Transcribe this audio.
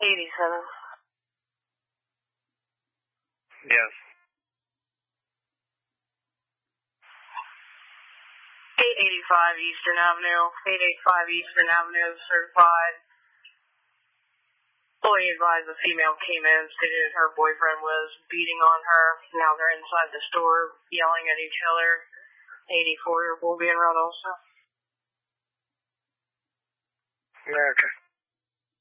87. Yes. 885 Eastern Avenue. 885 Eastern Avenue is certified. Fully advised the female came in, stated her boyfriend was beating on her. Now they're inside the store yelling at each other. 84 will be en route also. Okay.